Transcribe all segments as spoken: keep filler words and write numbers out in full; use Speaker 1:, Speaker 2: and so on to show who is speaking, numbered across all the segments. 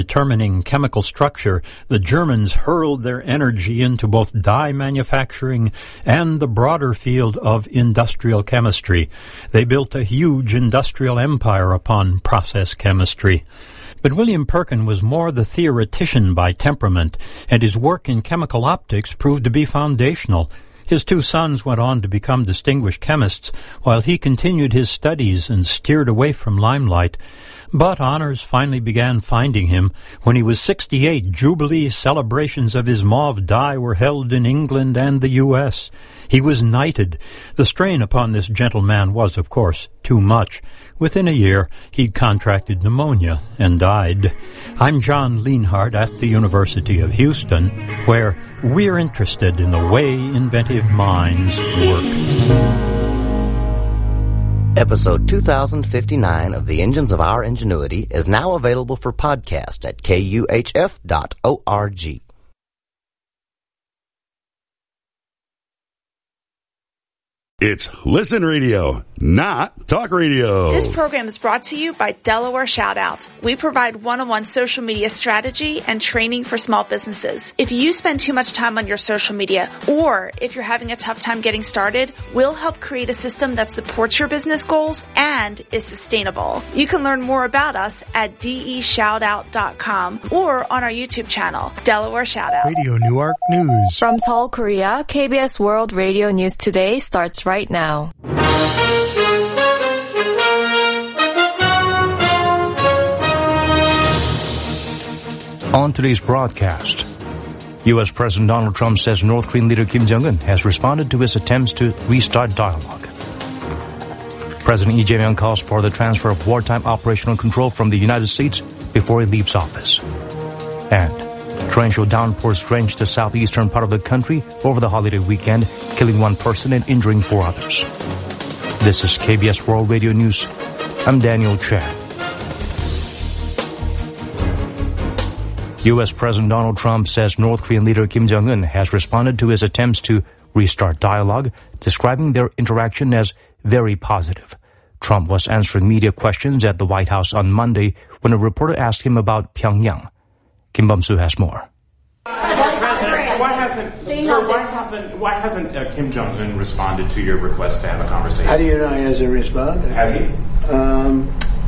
Speaker 1: Determining chemical structure, the Germans hurled their energy into both dye manufacturing and the broader field of industrial chemistry. They built a huge industrial empire upon process chemistry. But William Perkin was more the theoretician by temperament, and his work in chemical optics proved to be foundational. His two sons went on to become distinguished chemists, while he continued his studies and steered away from limelight. But honors finally began finding him. When he was sixty-eight, jubilee celebrations of his mauve dye were held in England and the U S He was knighted. The strain upon this gentleman was, of course, too much. Within a year, he contracted pneumonia and died. I'm John Lienhardt at the University of Houston, where we're interested in the way inventive minds work.
Speaker 2: Episode two thousand fifty-nine of The Engines of Our Ingenuity is now available for podcast at K U H F dot org.
Speaker 3: It's Listen Radio, not Talk Radio.
Speaker 4: This program is brought to you by Delaware Shoutout. We provide one-on-one social media strategy and training for small businesses. If you spend too much time on your social media, or if you're having a tough time getting started, we'll help create a system that supports your business goals and is sustainable. You can learn more about us at D E shoutout dot com or on our YouTube channel, Delaware Shoutout.
Speaker 5: Radio Newark News.
Speaker 6: From Seoul, Korea, K B S World Radio News Today starts right now.
Speaker 7: On today's broadcast, U S President Donald Trump says North Korean leader Kim Jong-un has responded to his attempts to restart dialogue. President Lee Jae-myung calls for the transfer of wartime operational control from the United States before he leaves office. And torrential downpours drenched the southeastern part of the country over the holiday weekend, killing one person and injuring four others. This is K B S World Radio News. I'm Daniel Chen. U S President Donald Trump says North Korean leader Kim Jong-un has responded to his attempts to restart dialogue, describing their interaction as very positive. Trump was answering media questions at the White House on Monday when a reporter asked him about Pyongyang. Kim Bum-soo has more.
Speaker 8: President, why hasn't, sir, why hasn't, why hasn't uh, Kim Jong-un responded to your request to have a conversation?
Speaker 9: How do you know he hasn't responded?
Speaker 8: Has he?
Speaker 9: Um,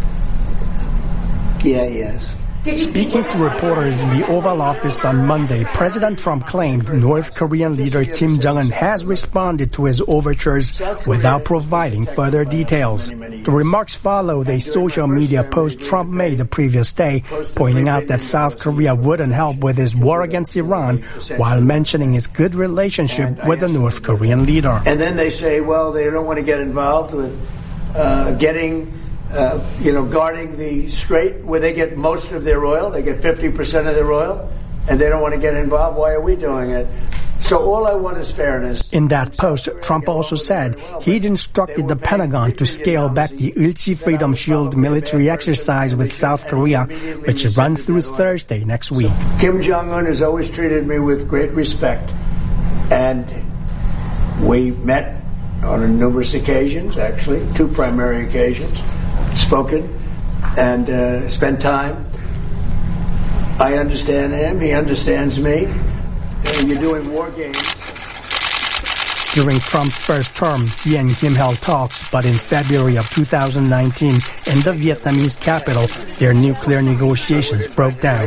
Speaker 9: yeah, he has.
Speaker 5: Speaking to reporters in the Oval Office on Monday, President Trump claimed North Korean leader Kim Jong-un has responded to his overtures without providing further details. The remarks followed a social media post Trump made the previous day, pointing out that South Korea wouldn't help with his war against Iran, while mentioning his good relationship with the North Korean leader.
Speaker 9: And then they say, well, they don't want to get involved with uh, getting... Uh, you know, guarding the strait where they get most of their oil. They get fifty percent of their oil, and they don't want to get involved. Why are we doing it? So all I want is fairness.
Speaker 5: In that post, Trump also said he'd instructed the Pentagon to scale back the Ulchi Freedom Shield military exercise with South Korea, which runs through Thursday next week.
Speaker 9: Kim Jong-un has always treated me with great respect, and we met on numerous occasions, actually, two primary occasions, spoken and uh, spent time. I understand him. He understands me. And you're doing war games.
Speaker 5: During Trump's first term, he and Kim held talks, but in February of two thousand nineteen, in the Vietnamese capital, their nuclear negotiations broke down.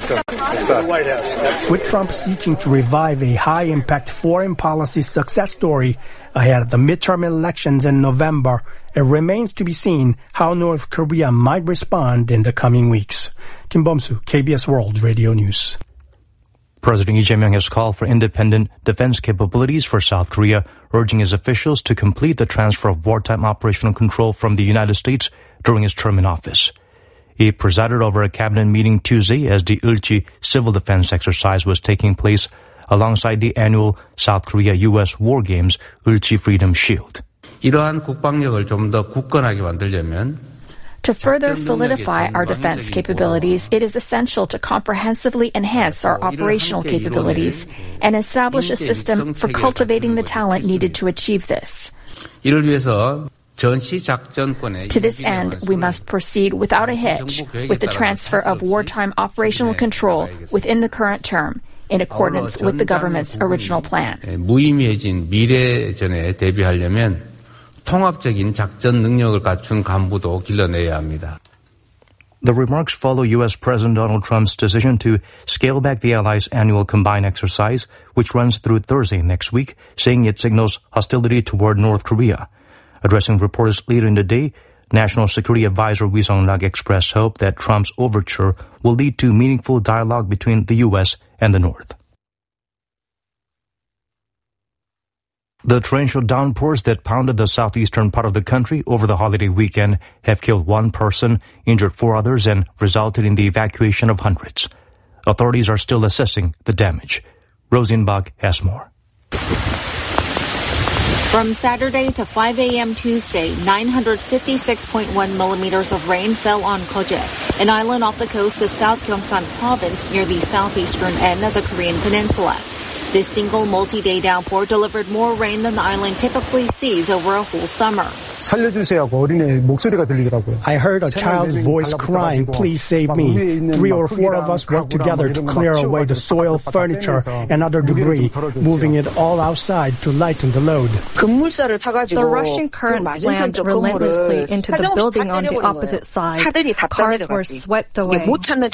Speaker 5: With Trump seeking to revive a high-impact foreign policy success story ahead of the midterm elections in November, it remains to be seen how North Korea might respond in the coming weeks. Kim Bum-soo, K B S World Radio News.
Speaker 7: President Lee Jae-myung has called for independent defense capabilities for South Korea, urging his officials to complete the transfer of wartime operational control from the United States during his term in office. He presided over a cabinet meeting Tuesday as the Ulchi civil defense exercise was taking place alongside the annual South Korea-U S War Games Ulchi Freedom Shield.
Speaker 10: 이러한 국방력을 좀 더 굳건하게 만들려면
Speaker 6: To further solidify our defense capabilities, it is essential to comprehensively enhance our operational capabilities and establish a system for cultivating the talent needed to achieve this.
Speaker 10: 이를 위해서
Speaker 6: To this end, we must proceed without a hitch with the transfer of wartime operational control within the current term, in accordance with the government's original plan.
Speaker 10: 무의미해진 미래전에 대비하려면 통합적인 작전 능력을 갖춘 간부도 길러내야 합니다.
Speaker 7: The remarks follow U S. President Donald Trump's decision to scale back the Allies' annual combined exercise, which runs through Thursday next week, saying it signals hostility toward North Korea. Addressing reporters later in the day, National Security Advisor Ri Sung-rak expressed hope that Trump's overture will lead to meaningful dialogue between the U S and the North. The torrential downpours that pounded the southeastern part of the country over the holiday weekend have killed one person, injured four others, and resulted in the evacuation of hundreds. Authorities are still assessing the damage. Rosenbach has more.
Speaker 11: From Saturday to five a.m. Tuesday, nine hundred fifty-six point one millimeters of rain fell on Koje, an island off the coast of South Gyeongsang Province near the southeastern end of the Korean peninsula. This single multi-day downpour delivered more rain than the island typically sees over a whole summer.
Speaker 5: I heard a child's voice crying, "Please save me." Three or four of us worked together to clear away the soil, furniture, and other debris, moving it all outside to lighten the load.
Speaker 12: The rushing currents slammed relentlessly into the building on the opposite side. Cars were swept away.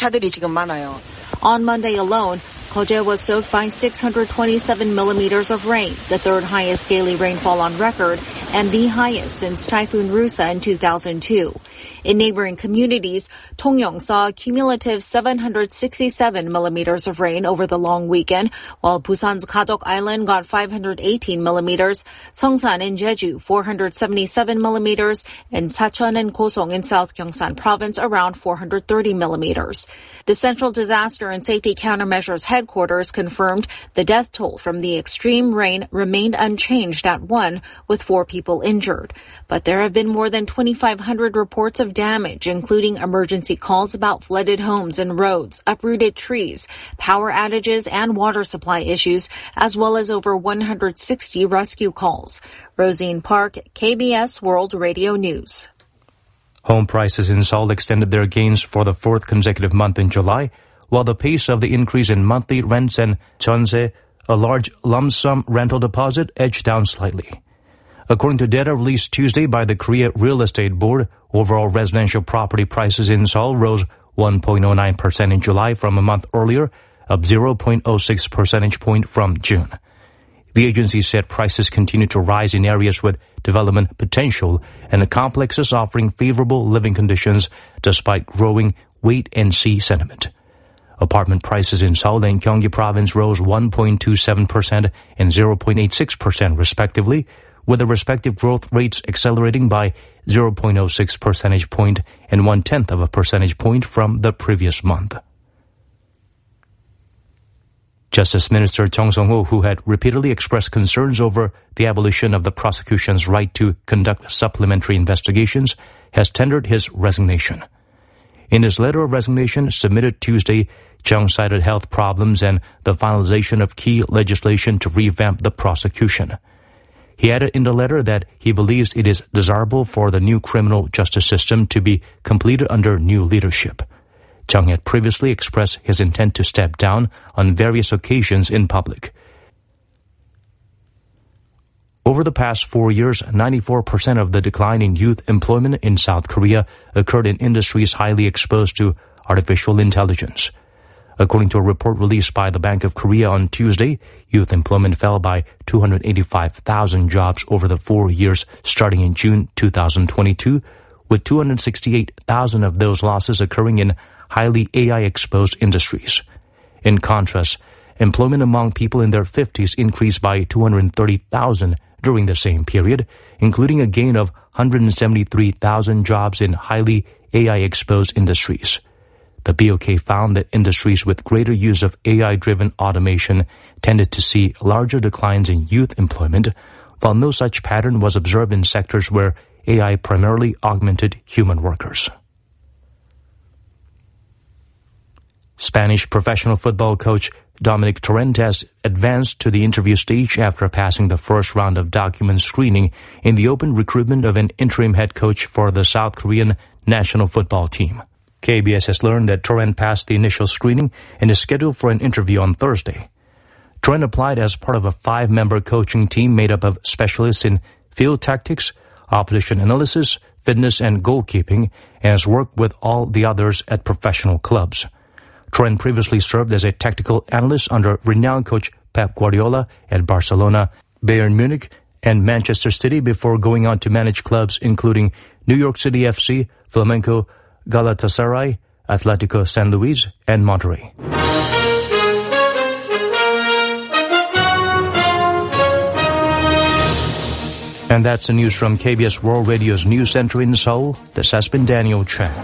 Speaker 11: On Monday alone, Koje was soaked by six hundred twenty-seven millimeters of rain, the third highest daily rainfall on record, and the highest since Typhoon Rusa in two thousand two. In neighboring communities, Tongyong saw a cumulative seven hundred sixty-seven millimeters of rain over the long weekend, while Busan's Gadok Island got five hundred eighteen millimeters, Seongsan in Jeju four hundred seventy-seven millimeters, and Sachon and Gosong in South Gyeongsang Province around four hundred thirty millimeters. The Central Disaster and Safety Countermeasures Headquarters confirmed the death toll from the extreme rain remained unchanged at one, with four people injured. But there have been more than twenty-five hundred reports of damage, including emergency calls about flooded homes and roads, uprooted trees, power outages, and water supply issues, as well as over one hundred sixty rescue calls. Rosine Park, K B S World Radio News.
Speaker 7: Home prices in Seoul extended their gains for the fourth consecutive month in July, while the pace of the increase in monthly rents and jeonse, a large lump sum rental deposit, edged down slightly. According to data released Tuesday by the Korea Real Estate Board, overall residential property prices in Seoul rose one point zero nine percent in July from a month earlier, up zero point zero six percentage point from June. The agency said prices continue to rise in areas with development potential and complexes offering favorable living conditions despite growing wait-and-see sentiment. Apartment prices in Seoul and Gyeonggi Province rose one point two seven percent and zero point eight six percent respectively, with the respective growth rates accelerating by zero point zero six percentage point and one-tenth of a percentage point from the previous month. Justice Minister Chung Sung-ho, who had repeatedly expressed concerns over the abolition of the prosecution's right to conduct supplementary investigations, has tendered his resignation. In his letter of resignation submitted Tuesday, Chung cited health problems and the finalization of key legislation to revamp the prosecution. He added in the letter that he believes it is desirable for the new criminal justice system to be completed under new leadership. Chung had previously expressed his intent to step down on various occasions in public. Over the past four years, ninety-four percent of the decline in youth employment in South Korea occurred in industries highly exposed to artificial intelligence. According to a report released by the Bank of Korea on Tuesday, youth employment fell by two hundred eighty-five thousand jobs over the four years starting in June two thousand twenty-two, with two hundred sixty-eight thousand of those losses occurring in highly A I-exposed industries. In contrast, employment among people in their fifties increased by two hundred thirty thousand during the same period, including a gain of one hundred seventy-three thousand jobs in highly A I-exposed industries. The B O K found that industries with greater use of A I-driven automation tended to see larger declines in youth employment, while no such pattern was observed in sectors where A I primarily augmented human workers. Spanish professional football coach Dominic Torrent has advanced to the interview stage after passing the first round of document screening in the open recruitment of an interim head coach for the South Korean national football team. K B S has learned that Torrent passed the initial screening and is scheduled for an interview on Thursday. Torrent applied as part of a five-member coaching team made up of specialists in field tactics, opposition analysis, fitness, and goalkeeping, and has worked with all the others at professional clubs. Torrent previously served as a technical analyst under renowned coach Pep Guardiola at Barcelona, Bayern Munich, and Manchester City before going on to manage clubs including New York City F C, Flamengo, Galatasaray, Atletico San Luis, and Monterrey. And that's the news from K B S World Radio's News Center in Seoul. This has been Daniel Chan.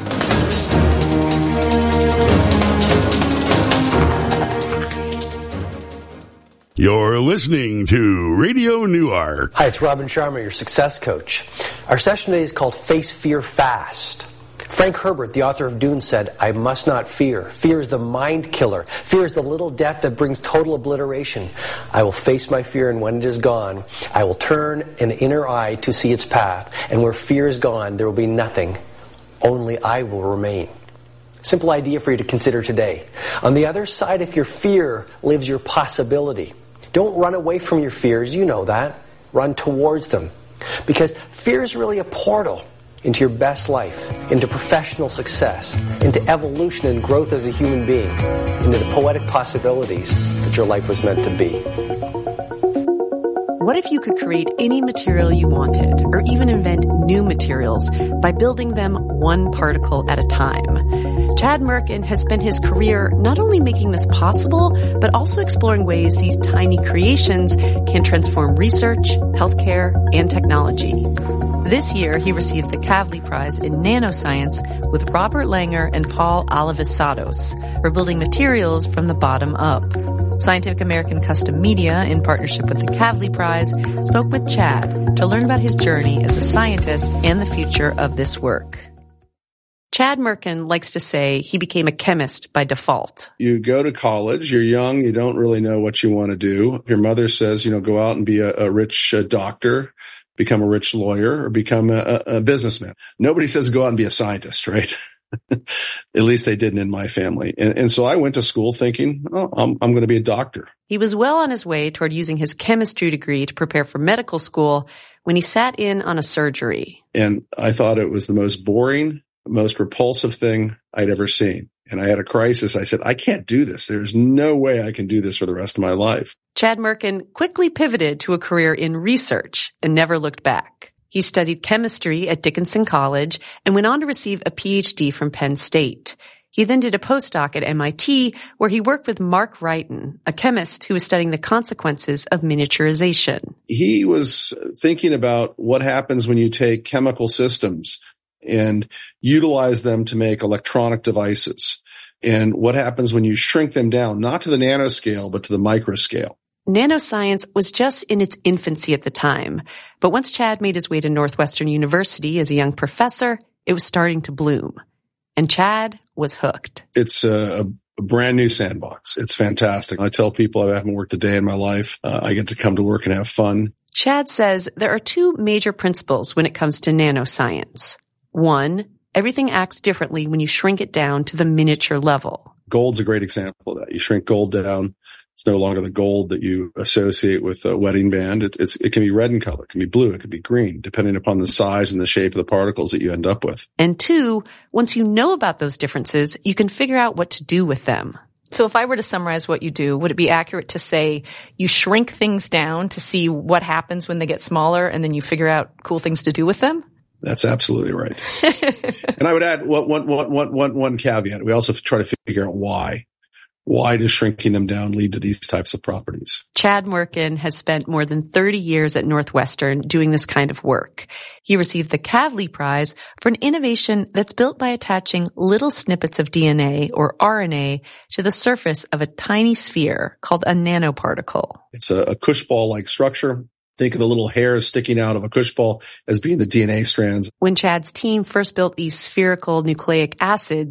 Speaker 3: You're listening to Radio Newark.
Speaker 13: Hi, it's Robin Sharma, your success coach. Our session today is called Face Fear Fast. Frank Herbert, the author of Dune, said, I must not fear. Fear is the mind killer. Fear is the little death that brings total obliteration. I will face my fear, and when it is gone, I will turn an inner eye to see its path. And where fear is gone, there will be nothing. Only I will remain. Simple idea for you to consider today. On the other side of your fear lives your possibility. Don't run away from your fears. You know that. Run towards them. Because fear is really a portal into your best life, into professional success, into evolution and growth as a human being, into the poetic possibilities that your life was meant to be.
Speaker 14: What if you could create any material you wanted, or even invent new materials by building them one particle at a time? Chad Merkin has spent his career not only making this possible, but also exploring ways these tiny creations can transform research, healthcare, and technology. This year, he received the Kavli Prize in Nanoscience with Robert Langer and Paul Alivisados for building materials from the bottom up. Scientific American Custom Media, in partnership with the Kavli Prize, spoke with Chad to learn about his journey as a scientist and the future of this work. Chad Merkin likes to say he became a chemist by default.
Speaker 15: You go to college, you're young, you don't really know what you want to do. Your mother says, you know, go out and be a, a rich uh, doctor, become a rich lawyer, or become a, a businessman. Nobody says go out and be a scientist, right? At least they didn't in my family. And, and so I went to school thinking, oh, I'm, I'm going to be a doctor.
Speaker 14: He was well on his way toward using his chemistry degree to prepare for medical school when he sat in on a surgery.
Speaker 15: And I thought it was the most boring, most repulsive thing I'd ever seen. And I had a crisis. I said, I can't do this. There's no way I can do this for the rest of my life.
Speaker 14: Chad Merkin quickly pivoted to a career in research and never looked back. He studied chemistry at Dickinson College and went on to receive a P H D from Penn State. He then did a postdoc at M I T where he worked with Mark Wrighton, a chemist who was studying the consequences of miniaturization.
Speaker 15: He was thinking about what happens when you take chemical systems and utilize them to make electronic devices, and what happens when you shrink them down, not to the nanoscale, but to the microscale.
Speaker 14: Nanoscience was just in its infancy at the time, but once Chad made his way to Northwestern University as a young professor, it was starting to bloom. And Chad was hooked.
Speaker 15: It's a, a brand new sandbox. It's fantastic. I tell people I haven't worked a day in my life. Uh, I get to come to work and have fun.
Speaker 14: Chad says there are two major principles when it comes to nanoscience. One, everything acts differently when you shrink it down to the miniature level.
Speaker 15: Gold's a great example of that. You shrink gold down. It's no longer the gold that you associate with a wedding band. It, it's, it can be red in color. It can be blue. It can be green, depending upon the size and the shape of the particles that you end up with.
Speaker 14: And two, once you know about those differences, you can figure out what to do with them. So if I were to summarize what you do, would it be accurate to say you shrink things down to see what happens when they get smaller and then you figure out cool things to do with them?
Speaker 15: That's absolutely right. And I would add one, one, one, one, one, one caveat. We also try to figure out why. Why does shrinking them down lead to these types of properties?
Speaker 14: Chad Merkin has spent more than thirty years at Northwestern doing this kind of work. He received the Kavli Prize for an innovation that's built by attaching little snippets of D N A or R N A to the surface of a tiny sphere called a nanoparticle.
Speaker 15: It's a, a cush ball-like structure. Think of the little hairs sticking out of a cush ball as being the D N A strands.
Speaker 14: When Chad's team first built these spherical nucleic acids,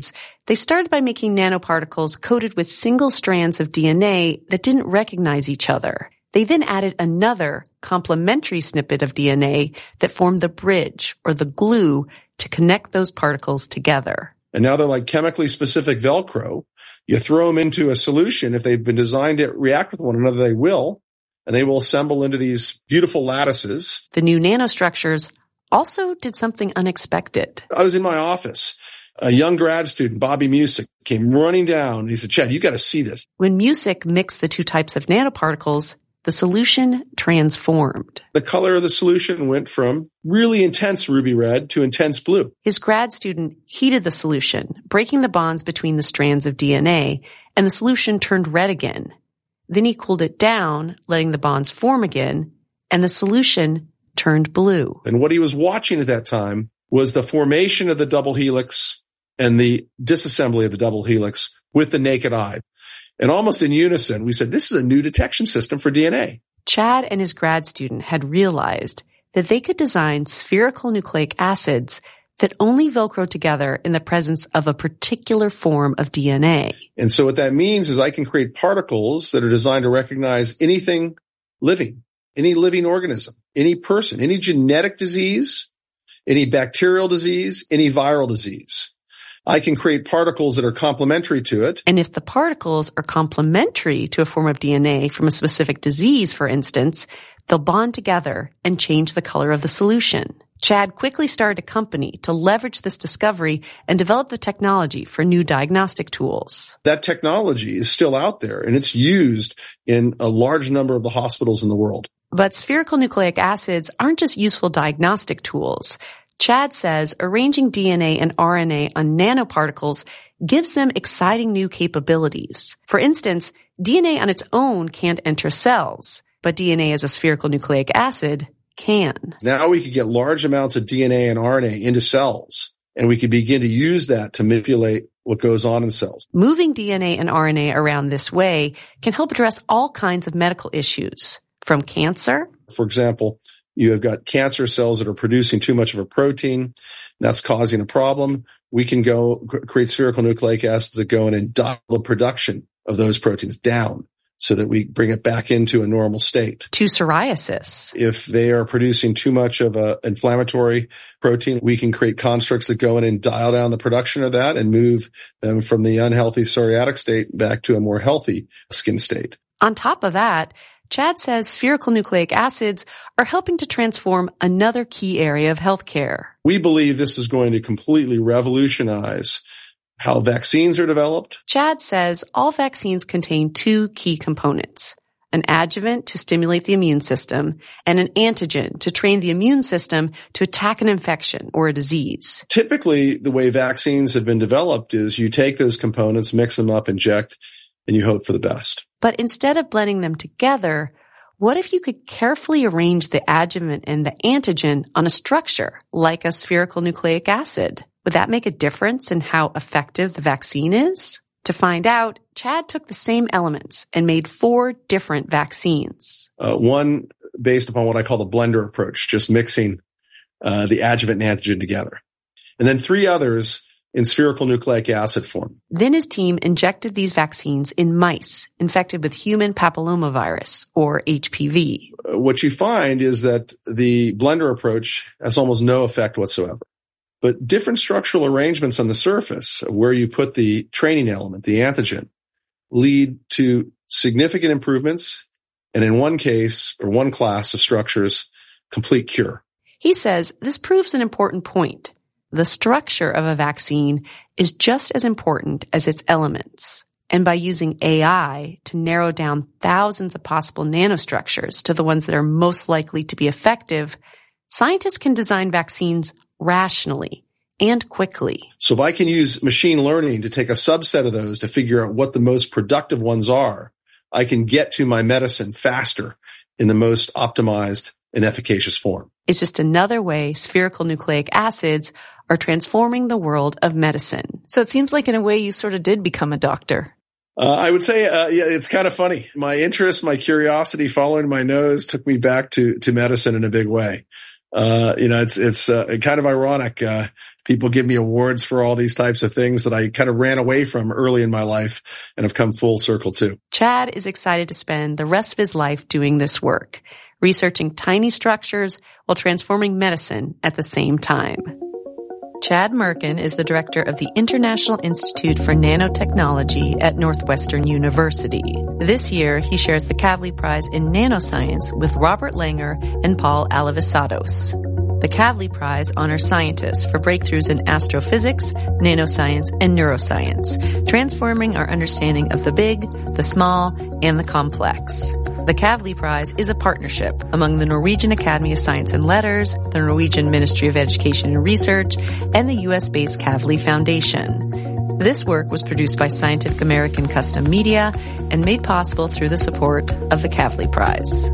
Speaker 14: They started by making nanoparticles coated with single strands of D N A that didn't recognize each other. They then added another complementary snippet of D N A that formed the bridge or the glue to connect those particles together.
Speaker 15: And now they're like chemically specific Velcro. You throw them into a solution. If they've been designed to react with one another, they will, and they will assemble into these beautiful lattices.
Speaker 14: The new nanostructures also did something unexpected.
Speaker 15: I was in my office. A young grad student, Bobby Music, came running down. And he said, Chad, you got to see this.
Speaker 14: When Music mixed the two types of nanoparticles, the solution transformed.
Speaker 15: The color of the solution went from really intense ruby red to intense blue.
Speaker 14: His grad student heated the solution, breaking the bonds between the strands of D N A, and the solution turned red again. Then he cooled it down, letting the bonds form again, and the solution turned blue.
Speaker 15: And what he was watching at that time was the formation of the double helix and the disassembly of the double helix with the naked eye. And almost in unison, we said, this is a new detection system for D N A.
Speaker 14: Chad and his grad student had realized that they could design spherical nucleic acids that only Velcro together in the presence of a particular form of D N A.
Speaker 15: And so what that means is I can create particles that are designed to recognize anything living, any living organism, any person, any genetic disease, any bacterial disease, any viral disease. I can create particles that are complementary to it.
Speaker 14: And if the particles are complementary to a form of D N A from a specific disease, for instance, they'll bond together and change the color of the solution. Chad quickly started a company to leverage this discovery and develop the technology for new diagnostic tools.
Speaker 15: That technology is still out there, and it's used in a large number of the hospitals in the world.
Speaker 14: But spherical nucleic acids aren't just useful diagnostic tools. Chad says arranging D N A and R N A on nanoparticles gives them exciting new capabilities. For instance, D N A on its own can't enter cells, but D N A as a spherical nucleic acid can.
Speaker 15: Now we could get large amounts of D N A and R N A into cells, and we could begin to use that to manipulate what goes on in cells.
Speaker 14: Moving D N A and R N A around this way can help address all kinds of medical issues, from cancer.
Speaker 15: For example, you have got cancer cells that are producing too much of a protein. That's causing a problem. We can go create spherical nucleic acids that go in and dial the production of those proteins down so that we bring it back into a normal state.
Speaker 14: To psoriasis.
Speaker 15: If they are producing too much of an inflammatory protein, we can create constructs that go in and dial down the production of that and move them from the unhealthy psoriatic state back to a more healthy skin state.
Speaker 14: On top of that, Chad says spherical nucleic acids are helping to transform another key area of healthcare.
Speaker 15: We believe this is going to completely revolutionize how vaccines are developed.
Speaker 14: Chad says all vaccines contain two key components, an adjuvant to stimulate the immune system and an antigen to train the immune system to attack an infection or a disease.
Speaker 15: Typically, the way vaccines have been developed is you take those components, mix them up, inject, and you hope for the best.
Speaker 14: But instead of blending them together, what if you could carefully arrange the adjuvant and the antigen on a structure like a spherical nucleic acid? Would that make a difference in how effective the vaccine is? To find out, Chad took the same elements and made four different vaccines.
Speaker 15: Uh, one based upon what I call the blender approach, just mixing uh, the adjuvant and antigen together. And then three others in spherical nucleic acid form.
Speaker 14: Then his team injected these vaccines in mice infected with human papillomavirus, or H P V.
Speaker 15: What you find is that the blender approach has almost no effect whatsoever. But different structural arrangements on the surface of where you put the training element, the antigen, lead to significant improvements, and in one case, or one class of structures, complete cure.
Speaker 14: He says this proves an important point. The structure of a vaccine is just as important as its elements. And by using A I to narrow down thousands of possible nanostructures to the ones that are most likely to be effective, scientists can design vaccines rationally and quickly.
Speaker 15: So if I can use machine learning to take a subset of those to figure out what the most productive ones are, I can get to my medicine faster in the most optimized and efficacious form.
Speaker 14: It's just another way spherical nucleic acids are transforming the world of medicine. So it seems like in a way you sort of did become a doctor.
Speaker 15: Uh, I would say, uh, yeah, it's kind of funny. My interest, my curiosity following my nose took me back to, to medicine in a big way. Uh, you know, it's, it's, uh, kind of ironic. Uh, people give me awards for all these types of things that I kind of ran away from early in my life and have come full circle to.
Speaker 14: Chad is excited to spend the rest of his life doing this work, researching tiny structures while transforming medicine at the same time. Chad Merkin is the director of the International Institute for Nanotechnology at Northwestern University. This year, he shares the Kavli Prize in Nanoscience with Robert Langer and Paul Alivisatos. The Kavli Prize honors scientists for breakthroughs in astrophysics, nanoscience, and neuroscience, transforming our understanding of the big, the small, and the complex. The Kavli Prize is a partnership among the Norwegian Academy of Science and Letters, the Norwegian Ministry of Education and Research, and the U S-based Kavli Foundation. This work was produced by Scientific American Custom Media and made possible through the support of the Kavli Prize.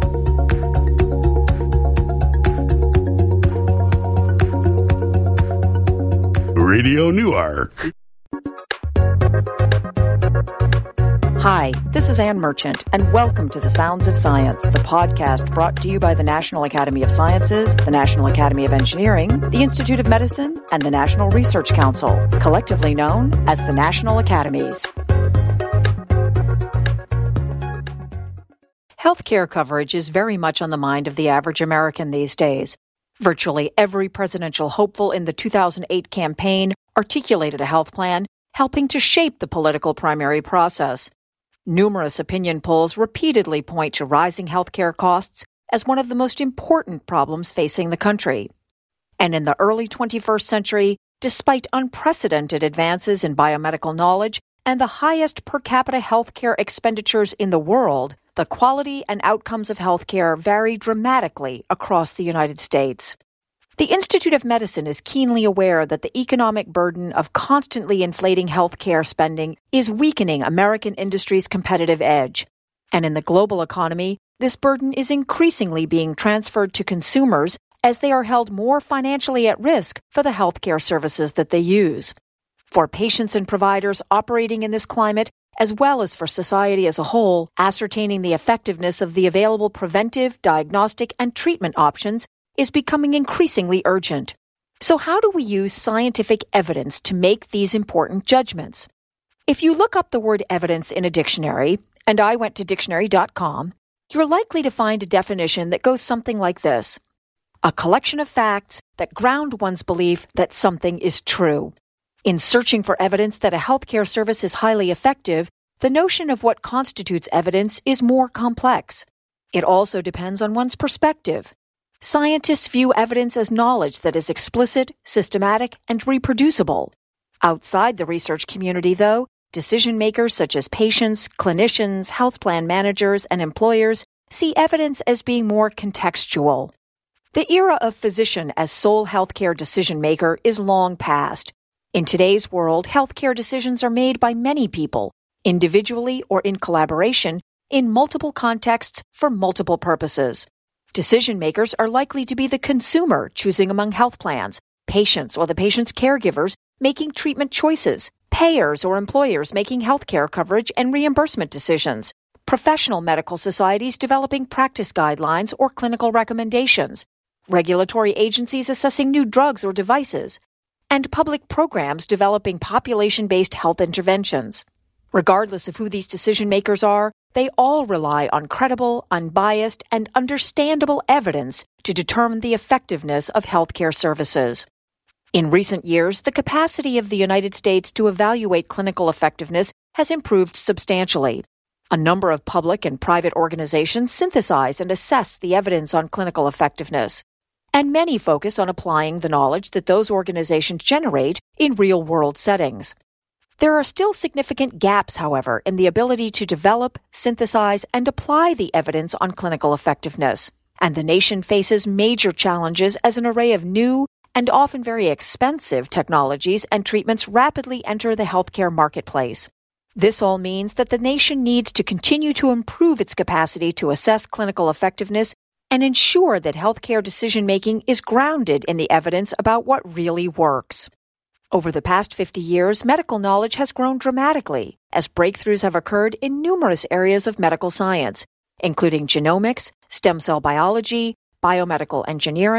Speaker 3: Radio Newark.
Speaker 16: Hi, this is Ann Merchant, and welcome to The Sounds of Science, the podcast brought to you by the National Academy of Sciences, the National Academy of Engineering, the Institute of Medicine, and the National Research Council, collectively known as the National Academies. Healthcare coverage is very much on the mind of the average American these days. Virtually every presidential hopeful in the two thousand eight campaign articulated a health plan, helping to shape the political primary process. Numerous opinion polls repeatedly point to rising healthcare costs as one of the most important problems facing the country. And in the early twenty-first century, despite unprecedented advances in biomedical knowledge and the highest per capita healthcare expenditures in the world, the quality and outcomes of healthcare vary dramatically across the United States. The Institute of Medicine is keenly aware that the economic burden of constantly inflating healthcare spending is weakening American industry's competitive edge. And in the global economy, this burden is increasingly being transferred to consumers as they are held more financially at risk for the healthcare services that they use. For patients and providers operating in this climate, as well as for society as a whole, ascertaining the effectiveness of the available preventive, diagnostic, and treatment options is becoming increasingly urgent. So how do we use scientific evidence to make these important judgments? If you look up the word evidence in a dictionary, and I went to dictionary dot com, you're likely to find a definition that goes something like this: a collection of facts that ground one's belief that something is true. In searching for evidence that a healthcare service is highly effective, the notion of what constitutes evidence is more complex. It also depends on one's perspective. Scientists view evidence as knowledge that is explicit, systematic, and reproducible. Outside the research community, though, decision makers such as patients, clinicians, health plan managers, and employers see evidence as being more contextual. The era of physician as sole healthcare decision maker is long past. In today's world, healthcare decisions are made by many people, individually or in collaboration, in multiple contexts for multiple purposes. Decision makers are likely to be the consumer choosing among health plans, patients or the patient's caregivers making treatment choices, payers or employers making healthcare coverage and reimbursement decisions, professional medical societies developing practice guidelines or clinical recommendations, regulatory agencies assessing new drugs or devices, and public programs developing population-based health interventions. Regardless of who these decision makers are, they all rely on credible, unbiased, and understandable evidence to determine the effectiveness of healthcare services. In recent years, the capacity of the United States to evaluate clinical effectiveness has improved substantially. A number of public and private organizations synthesize and assess the evidence on clinical effectiveness, and many focus on applying the knowledge that those organizations generate in real-world settings. There are still significant gaps, however, in the ability to develop, synthesize, and apply the evidence on clinical effectiveness, and the nation faces major challenges as an array of new and often very expensive technologies and treatments rapidly enter the healthcare marketplace. This all means that the nation needs to continue to improve its capacity to assess clinical effectiveness and ensure that healthcare decision-making is grounded in the evidence about what really works. Over the past fifty years, medical knowledge has grown dramatically as breakthroughs have occurred in numerous areas of medical science, including genomics, stem cell biology, biomedical engineering,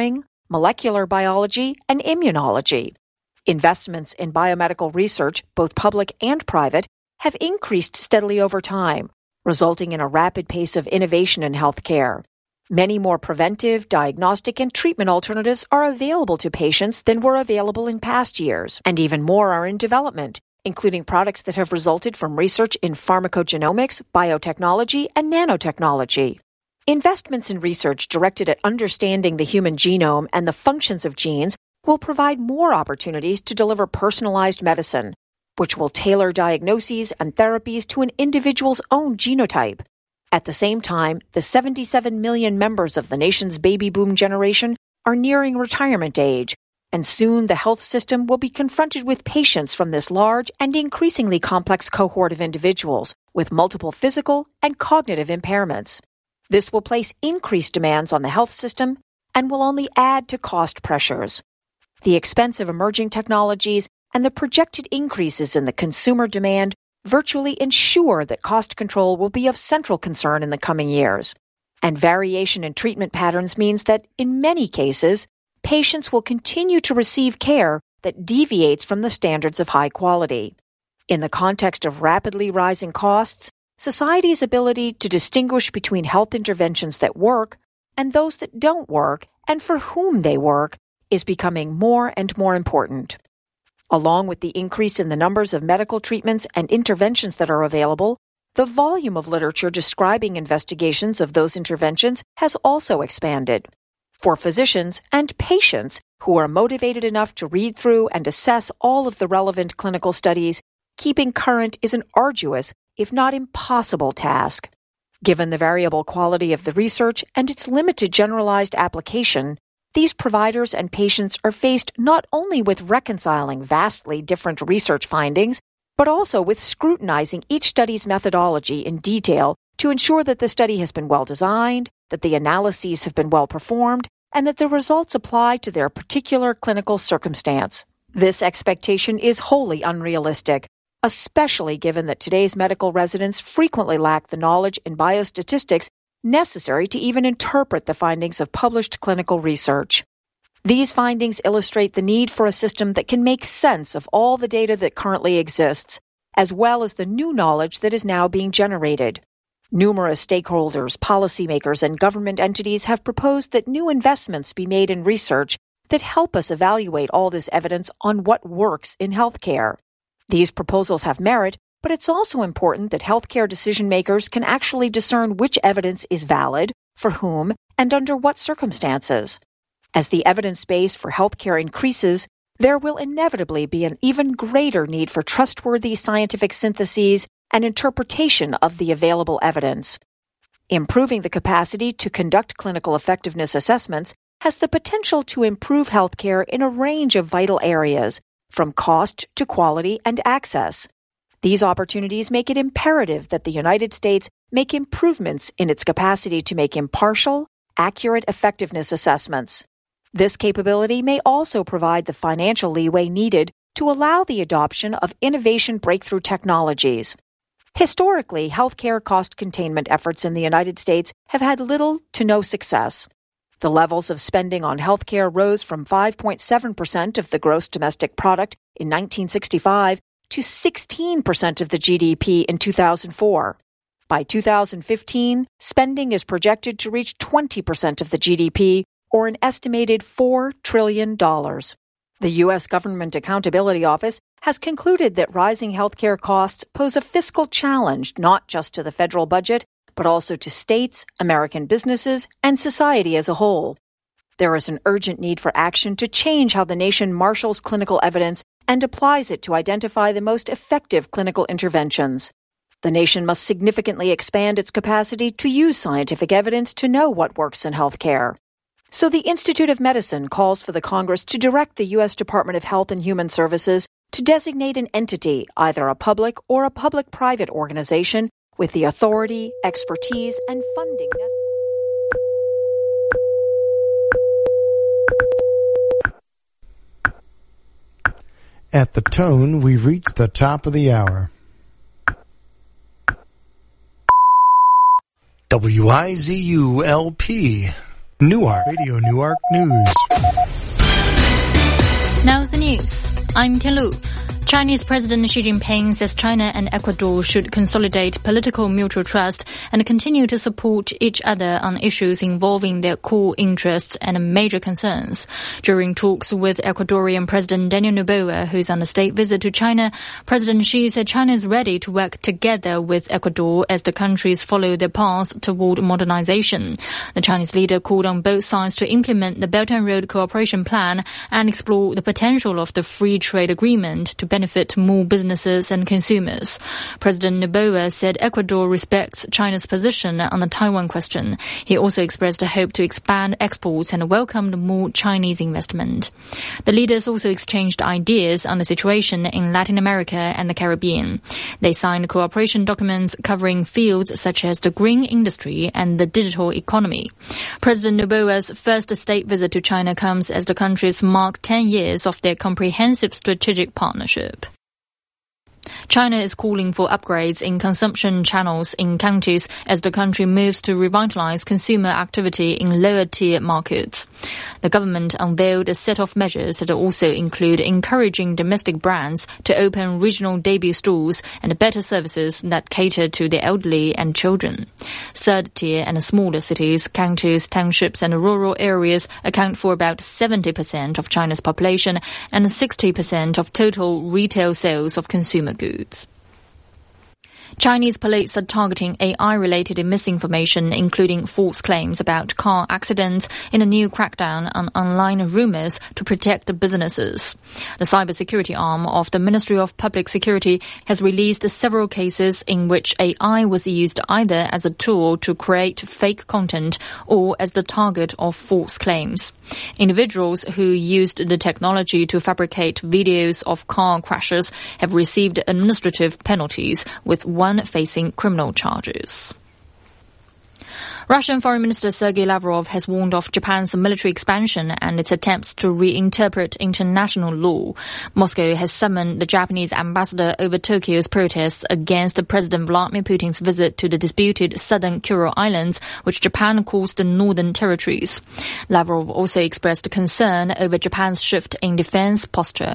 Speaker 16: molecular biology, and immunology. Investments in biomedical research, both public and private, have increased steadily over time, resulting in a rapid pace of innovation in healthcare. Many more preventive, diagnostic, and treatment alternatives are available to patients than were available in past years, and even more are in development, including products that have resulted from research in pharmacogenomics, biotechnology, and nanotechnology. Investments in research directed at understanding the human genome and the functions of genes will provide more opportunities to deliver personalized medicine, which will tailor diagnoses and therapies to an individual's own genotype. At the same time, the seventy-seven million members of the nation's baby boom generation are nearing retirement age, and soon the health system will be confronted with patients from this large and increasingly complex cohort of individuals with multiple physical and cognitive impairments. This will place increased demands on the health system and will only add to cost pressures. The expense of emerging technologies and the projected increases in the consumer demand virtually ensure that cost control will be of central concern in the coming years. And variation in treatment patterns means that, in many cases, patients will continue to receive care that deviates from the standards of high quality. In the context of rapidly rising costs, society's ability to distinguish between health interventions that work and those that don't work and for whom they work is becoming more and more important. Along with the increase in the numbers of medical treatments and interventions that are available, the volume of literature describing investigations of those interventions has also expanded. For physicians and patients who are motivated enough to read through and assess all of the relevant clinical studies, keeping current is an arduous, if not impossible, task. Given the variable quality of the research and its limited generalized application, these providers and patients are faced not only with reconciling vastly different research findings, but also with scrutinizing each study's methodology in detail to ensure that the study has been well designed, that the analyses have been well performed, and that the results apply to their particular clinical circumstance. This expectation is wholly unrealistic, especially given that today's medical residents frequently lack the knowledge in biostatistics necessary to even interpret the findings of published clinical research. These findings illustrate the need for a system that can make sense of all the data that currently exists, as well as the new knowledge that is now being generated. Numerous stakeholders, policymakers, and government entities have proposed that new investments be made in research that help us evaluate all this evidence on what works in healthcare. These proposals have merit, but it's also important that healthcare decision makers can actually discern which evidence is valid, for whom, and under what circumstances. As the evidence base for healthcare increases, there will inevitably be an even greater need for trustworthy scientific syntheses and interpretation of the available evidence. Improving the capacity to conduct clinical effectiveness assessments has the potential to improve healthcare in a range of vital areas, from cost to quality and access. These opportunities make it imperative that the United States make improvements in its capacity to make impartial, accurate effectiveness assessments. This capability may also provide the financial leeway needed to allow the adoption of innovation breakthrough technologies. Historically, healthcare cost containment efforts in the United States have had little to no success. The levels of spending on healthcare rose from five point seven percent of the gross domestic product in nineteen sixty-five to sixteen percent of the G D P in two thousand four. By two thousand fifteen, spending is projected to reach twenty percent of the G D P, or an estimated four trillion dollars. The U S Government Accountability Office has concluded that rising healthcare costs pose a fiscal challenge not just to the federal budget, but also to states, American businesses, and society as a whole. There is an urgent need for action to change how the nation marshals clinical evidence and applies it to identify the most effective clinical interventions. The nation must significantly expand its capacity to use scientific evidence to know what works in healthcare. So the Institute of Medicine calls for the Congress to direct the U S Department of Health and Human Services to designate an entity, either a public or a public-private organization, with the authority, expertise, and funding necessary.
Speaker 17: At the tone, we've reached the top of the hour. W I Z U L P, Newark Radio Newark News.
Speaker 18: Now the news. I'm Tian-Lu. Chinese President Xi Jinping says China and Ecuador should consolidate political mutual trust and continue to support each other on issues involving their core interests and major concerns. During talks with Ecuadorian President Daniel Noboa, who is on a state visit to China, President Xi said China is ready to work together with Ecuador as the countries follow their path toward modernization. The Chinese leader called on both sides to implement the Belt and Road Cooperation Plan and explore the potential of the free trade agreement to benefit more businesses and consumers. President Noboa said Ecuador respects China's position on the Taiwan question. He also expressed a hope to expand exports and welcomed more Chinese investment. The leaders also exchanged ideas on the situation in Latin America and the Caribbean. They signed cooperation documents covering fields such as the green industry and the digital economy. President Noboa's first state visit to China comes as the countries mark ten years of their comprehensive strategic partnership. China is calling for upgrades in consumption channels in counties as the country moves to revitalize consumer activity in lower-tier markets. The government unveiled a set of measures that also include encouraging domestic brands to open regional debut stores and better services that cater to the elderly and children. Third-tier and smaller cities, counties, townships and rural areas account for about seventy percent of China's population and sixty percent of total retail sales of consumer goods. Chinese police are targeting A I-related misinformation, including false claims about car accidents, in a new crackdown on online rumors to protect businesses. The cybersecurity arm of the Ministry of Public Security has released several cases in which A I was used either as a tool to create fake content or as the target of false claims. Individuals who used the technology to fabricate videos of car crashes have received administrative penalties, with one facing criminal charges. Russian Foreign Minister Sergei Lavrov has warned of Japan's military expansion and its attempts to reinterpret international law. Moscow has summoned the Japanese ambassador over Tokyo's protests against President Vladimir Putin's visit to the disputed southern Kuril Islands, which Japan calls the Northern Territories. Lavrov also expressed concern over Japan's shift in defense posture.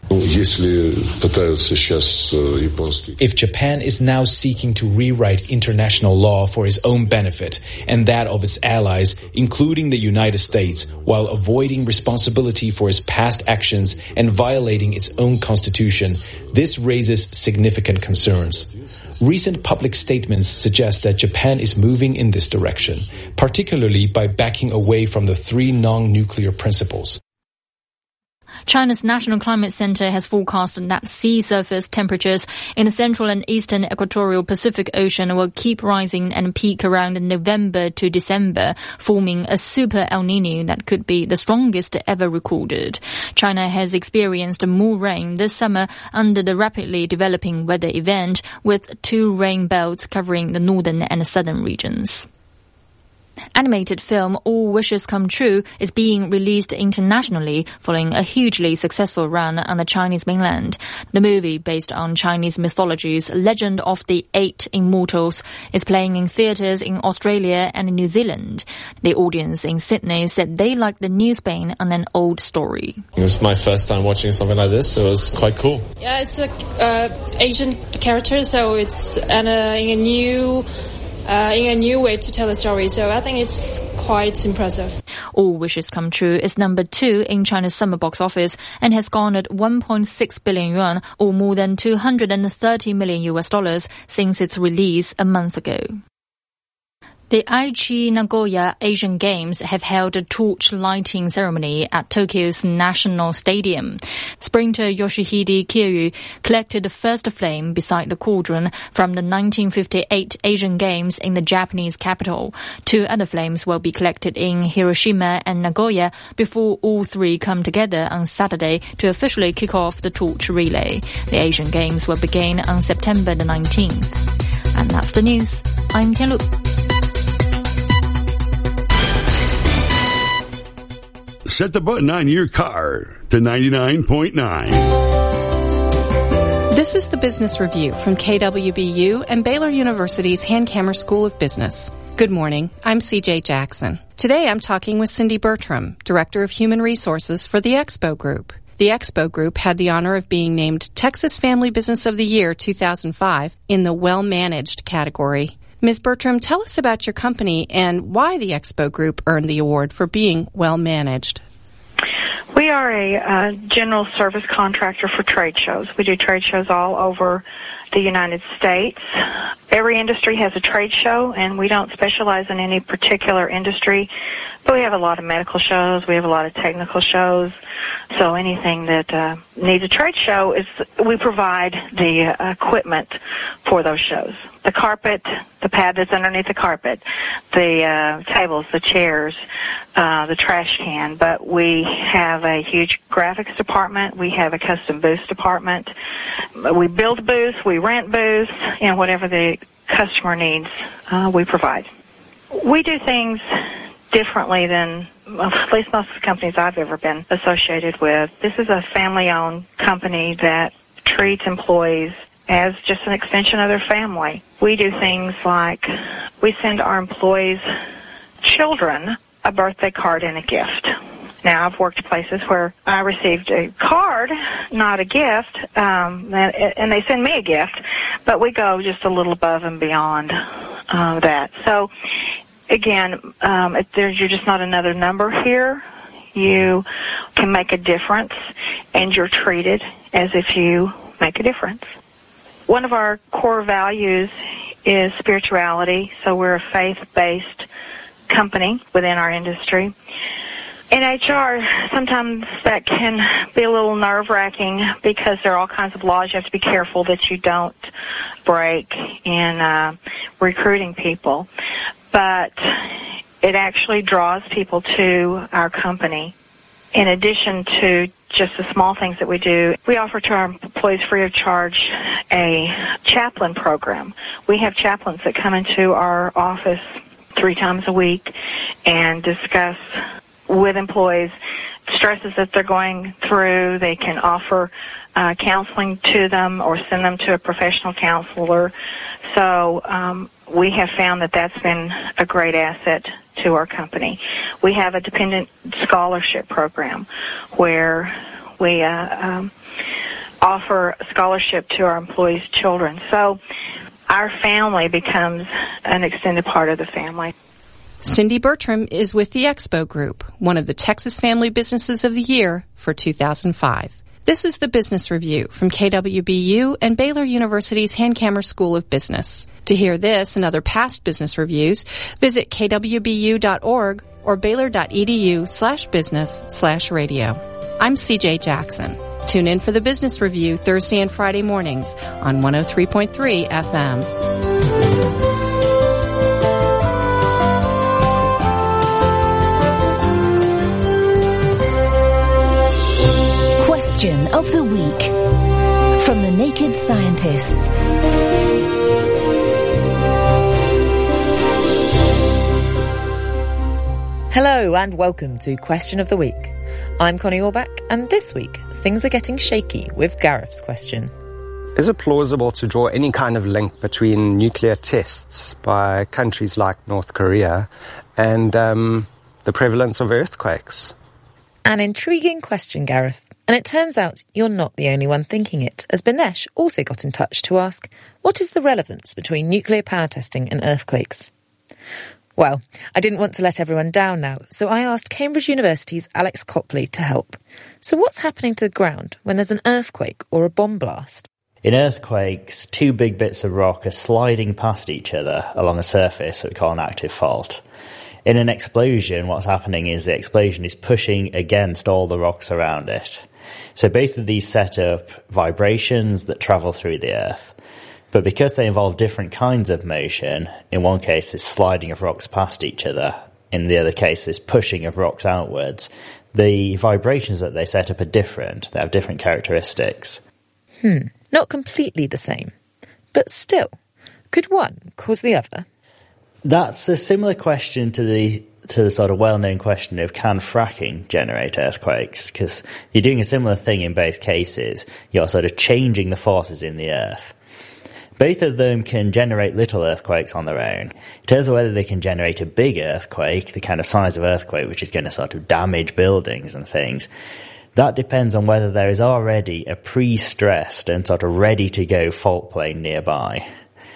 Speaker 19: If Japan is now seeking to rewrite international law for its own benefit and that of its allies, including the United States, while avoiding responsibility for its past actions and violating its own constitution, this raises significant concerns. Recent public statements suggest that Japan is moving in this direction, particularly by backing away from the three non-nuclear principles.
Speaker 18: China's National Climate Center has forecast that sea surface temperatures in the central and eastern equatorial Pacific Ocean will keep rising and peak around November to December, forming a super El Niño that could be the strongest ever recorded. China has experienced more rain this summer under the rapidly developing weather event, with two rain belts covering the northern and southern regions. Animated film All Wishes Come True is being released internationally following a hugely successful run on the Chinese mainland. The movie, based on Chinese mythology's Legend of the Eight Immortals, is playing in theatres in Australia and New Zealand. The audience in Sydney said they liked the new spin on an old story.
Speaker 20: It was my first time watching something like this, so it was quite cool.
Speaker 21: Yeah, it's a uh, Asian character, so it's and, uh, in a new... Uh, in a new way to tell the story, so I think it's quite impressive.
Speaker 18: All Wishes Come True is number two in China's summer box office and has garnered one point six billion yuan, or more than two hundred thirty million U S dollars, since its release a month ago. The Aichi Nagoya Asian Games have held a torch lighting ceremony at Tokyo's National Stadium. Sprinter Yoshihide Kiryu collected the first flame beside the cauldron from the nineteen fifty-eight Asian Games in the Japanese capital. Two other flames will be collected in Hiroshima and Nagoya before all three come together on Saturday to officially kick off the torch relay. The Asian Games will begin on September the nineteenth. And that's the news. I'm Tian-Lu.
Speaker 3: Set the button on your car to ninety-nine point nine.
Speaker 14: This is the Business Review from K W B U and Baylor University's Hankamer School of Business. Good morning. I'm C J Jackson.
Speaker 1: Today I'm talking with Cindy Bertram, Director of Human Resources for the Expo Group. The Expo Group had the honor of being named Texas Family Business of the Year two thousand five in the Well-Managed category. Miz Bertram, tell us about your company and why the Expo Group earned the award for being well-managed.
Speaker 22: We are a uh, general service contractor for trade shows. We do trade shows all over the United States. Every industry has a trade show, and we don't specialize in any particular industry, but we have a lot of medical shows. We have a lot of technical shows. So anything that uh, needs a trade show, is we provide the uh, equipment for those shows. The carpet, the pad that's underneath the carpet, the uh, tables, the chairs, uh, the trash can. But we have a huge graphics department. We have a custom booth department. We build booths, we rent booths, and whatever the customer needs, uh, we provide. We do things differently than, well, at least most of the companies I've ever been associated with. This is a family-owned company that treats employees as just an extension of their family. We do things like we send our employees' children a birthday card and a gift. Now, I've worked places where I received a card, not a gift, um, and they send me a gift, but we go just a little above and beyond uh, that. So, again, um, if there's, you're just not another number here. You can make a difference, and you're treated as if you make a difference. One of our core values is spirituality, so we're a faith-based company within our industry. In H R, sometimes that can be a little nerve-wracking because there are all kinds of laws you have to be careful that you don't break in uh, recruiting people. But it actually draws people to our company. In addition to just the small things that we do, we offer to our employees free of charge a chaplain program. We have chaplains that come into our office three times a week and discuss with employees stresses that they're going through. They can offer uh, counseling to them or send them to a professional counselor. So um, we have found that that's been a great asset to our company. We have a dependent scholarship program where we uh, um, offer scholarship to our employees' children. So our family becomes an extended part of the family.
Speaker 1: Cindy Bertram is with the Expo Group, one of the Texas Family Businesses of the Year for two thousand five. This is the Business Review from K W B U and Baylor University's Hankamer School of Business. To hear this and other past business reviews, visit k w b u dot org or baylor.edu slash business slash radio. I'm C J Jackson. Tune in for the Business Review Thursday and Friday mornings on one oh three point three F M.
Speaker 23: Question of the Week from the Naked Scientists.
Speaker 24: Hello and welcome to Question of the Week. I'm Connie Orbach, and this week things are getting shaky with Gareth's question.
Speaker 25: Is it plausible to draw any kind of link between nuclear tests by countries like North Korea and um, the prevalence of earthquakes?
Speaker 24: An intriguing question, Gareth. And it turns out you're not the only one thinking it, as Banesh also got in touch to ask, what is the relevance between nuclear power testing and earthquakes? Well, I didn't want to let everyone down now, so I asked Cambridge University's Alex Copley to help. So what's happening to the ground when there's an earthquake or a bomb blast?
Speaker 26: In earthquakes, two big bits of rock are sliding past each other along a surface that we call an active fault. In an explosion, what's happening is the explosion is pushing against all the rocks around it. So both of these set up vibrations that travel through the earth. But because they involve different kinds of motion, in one case it's sliding of rocks past each other, in the other case it's pushing of rocks outwards, the vibrations that they set up are different. They have different characteristics.
Speaker 24: Hmm, not completely the same. But still, could one cause the other?
Speaker 26: That's a similar question to the to the sort of well-known question of can fracking generate earthquakes? Because you're doing a similar thing in both cases. You're sort of changing the forces in the earth. Both of them can generate little earthquakes on their own. In terms of whether they can generate a big earthquake, the kind of size of earthquake which is going to sort of damage buildings and things, that depends on whether there is already a pre-stressed and sort of ready-to-go fault plane nearby.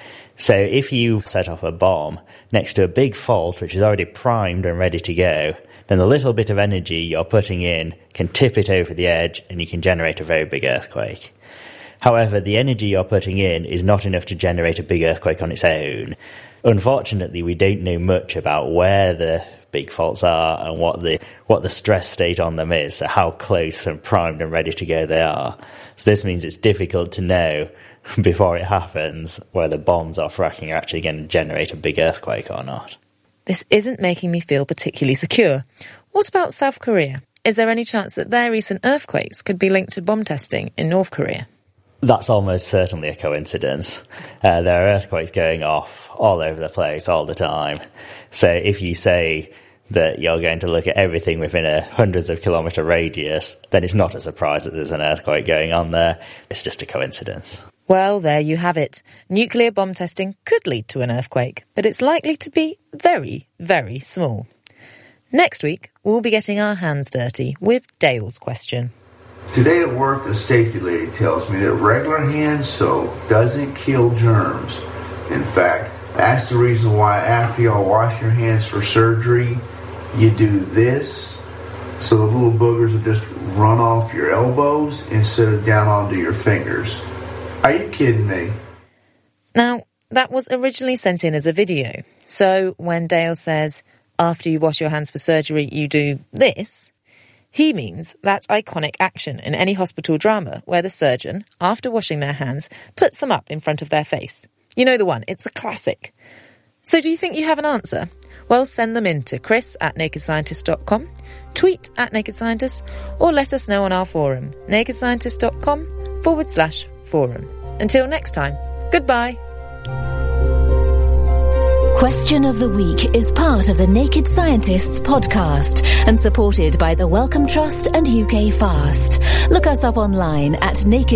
Speaker 26: So if you set off a bomb next to a big fault which is already primed and ready to go, then the little bit of energy you're putting in can tip it over the edge and you can generate a very big earthquake. However, the energy you're putting in is not enough to generate a big earthquake on its own. Unfortunately, we don't know much about where the big faults are and what the what the stress state on them is, so how close and primed and ready to go they are. So this means it's difficult to know before it happens whether bombs or fracking are actually going to generate a big earthquake or not.
Speaker 24: This isn't making me feel particularly secure. What about South Korea? Is there any chance that their recent earthquakes could be linked to bomb testing in North Korea?
Speaker 26: That's almost certainly a coincidence. Uh, there are earthquakes going off all over the place all the time. So if you say that you're going to look at everything within a hundreds of kilometre radius, then it's not a surprise that there's an earthquake going on there. It's just a coincidence.
Speaker 24: Well, there you have it. Nuclear bomb testing could lead to an earthquake, but it's likely to be very, very small. Next week, we'll be getting our hands dirty with Dale's question.
Speaker 2: Today at work, the safety lady tells me that regular hand soap doesn't kill germs. In fact, that's the reason why after y'all wash your hands for surgery, you do this, so the little boogers will just run off your elbows instead of down onto your fingers. Are you kidding me?
Speaker 24: Now, that was originally sent in as a video. So when Dale says, after you wash your hands for surgery, you do this, he means that iconic action in any hospital drama where the surgeon, after washing their hands, puts them up in front of their face. You know the one, it's a classic. So do you think you have an answer? Well, send them in to chris at naked scientist dot com, tweet at Naked Scientist, or let us know on our forum, nakedscientist.com forward slash forum. Until next time, goodbye.
Speaker 23: Question of the Week is part of the Naked Scientists podcast and supported by the Wellcome Trust and U K Fast. Look us up online at naked